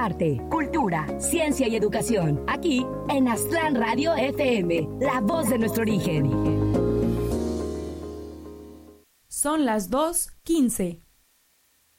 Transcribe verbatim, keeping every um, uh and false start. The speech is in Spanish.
arte, cultura, ciencia y educación. Aquí en Aztlán Radio F M, la voz de nuestro origen. Son las dos quince.